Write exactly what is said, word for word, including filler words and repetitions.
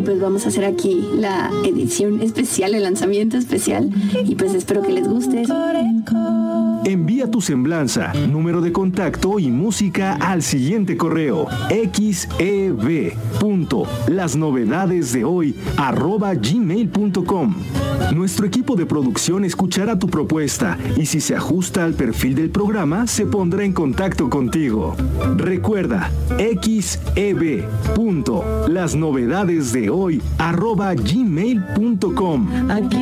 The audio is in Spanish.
pues vamos a hacer aquí la edición especial, el lanzamiento especial, y pues espero que les guste. Envía tu semblanza, número de contacto y música al siguiente correo: xev.lasnovedadesdehoy arroba gmail punto com. Nuestro equipo de producción escuchará tu propuesta y si se ajusta al perfil del programa, se pondrá en contacto contigo. Recuerda, xev.lasnovedadesdehoy arroba gmail punto com. Aquí